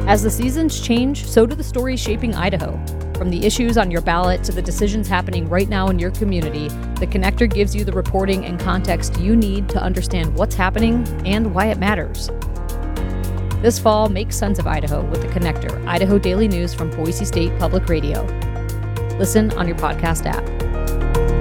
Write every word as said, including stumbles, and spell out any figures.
As the seasons change, so do the stories shaping Idaho. From the issues on your ballot to the decisions happening right now in your community, The Connector gives you the reporting and context you need to understand what's happening and why it matters. This fall, make Sons of Idaho with The Connector, Idaho Daily News from Boise State Public Radio. Listen on your podcast app.